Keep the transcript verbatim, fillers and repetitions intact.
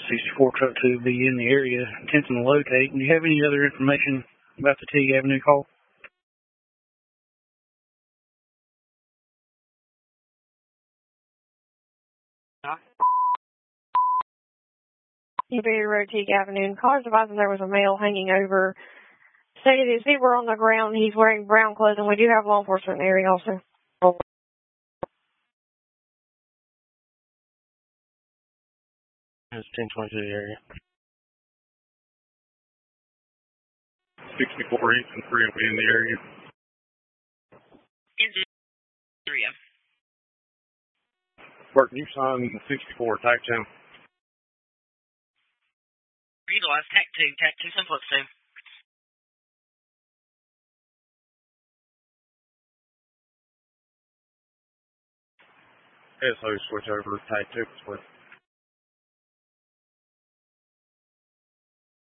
sixty-four truck two will be in the area, attempting to locate. Do you have any other information about the Teague Avenue call? Newberry Road, Teague Avenue. Callers advising there was a male hanging over. Stated his feet were on the ground. He's wearing brown clothes, and we do have law enforcement in the area also. It's ten twenty-two area. sixty-four East and three will be in the area. In the area. Bert, can you sign sixty-four tac channel? Utilize tac two, tac two simplex two. S O switch over to tac two.